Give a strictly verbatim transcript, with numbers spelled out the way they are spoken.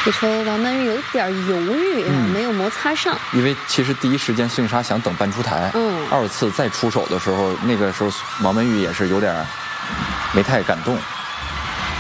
这球王曼玉有点犹豫啊，嗯、没有摩擦上。 因为其实第一时间孙颖莎想等半出台，嗯，二次再出手的时候，那个时候王曼玉也是有点没太敢动。